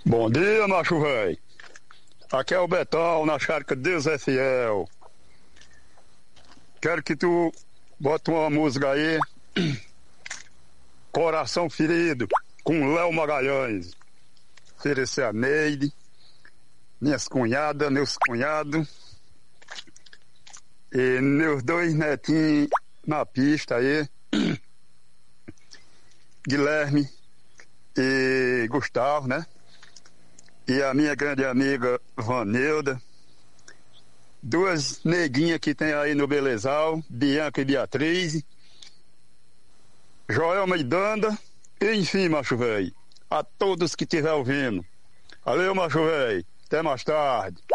Bom dia, macho véi. Aqui é o Betão, na charca Deus é Fiel. Quero que tu bota uma música aí, Coração Ferido, com Léo Magalhães. Oferecer a Neide, minhas cunhadas, meus cunhados e meus dois netinhos na pista aí, Guilherme e Gustavo, né? E a minha grande amiga Vanilda, duas neguinhas que tem aí no Belezal, Bianca e Beatriz, Joelma e Danda, e enfim, macho velho, a todos que estiver ouvindo. Valeu, macho velho, até mais tarde.